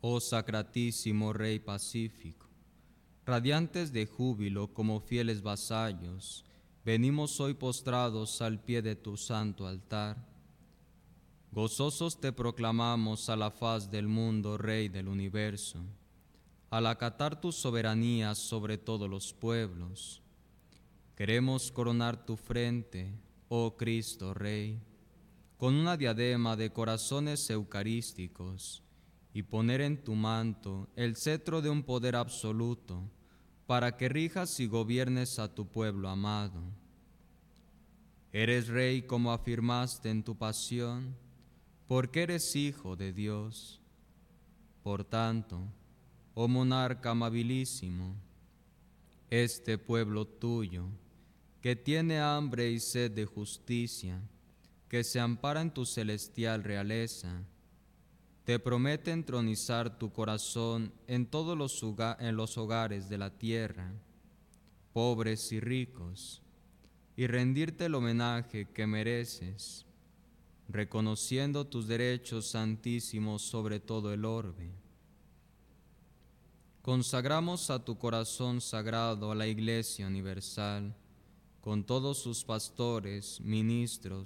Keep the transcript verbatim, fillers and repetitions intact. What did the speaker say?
Oh Sacratísimo Rey Pacífico, radiantes de júbilo como fieles vasallos, venimos hoy postrados al pie de tu santo altar. Gozosos te proclamamos a la faz del mundo, Rey del universo, al acatar tu soberanía sobre todos los pueblos. Queremos coronar tu frente, oh Cristo Rey, con una diadema de corazones eucarísticos, y poner en tu manto el cetro de un poder absoluto, para que rijas y gobiernes a tu pueblo amado. Eres Rey como afirmaste en tu pasión, porque eres Hijo de Dios. Por tanto, oh monarca amabilísimo, este pueblo tuyo, que tiene hambre y sed de justicia, que se ampara en tu celestial realeza, te promete entronizar tu corazón en todos los, en los hogares de la tierra, pobres y ricos, y rendirte el homenaje que mereces, reconociendo tus derechos santísimos sobre todo el orbe. Consagramos a tu corazón sagrado a la Iglesia universal, con todos sus pastores, ministros,